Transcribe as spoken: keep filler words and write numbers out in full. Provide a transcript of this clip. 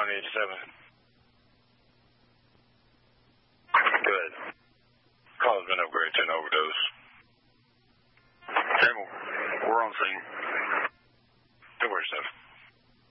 nine eighty-seven. Good. Call's been upgraded to an overdose. ten, we're on scene.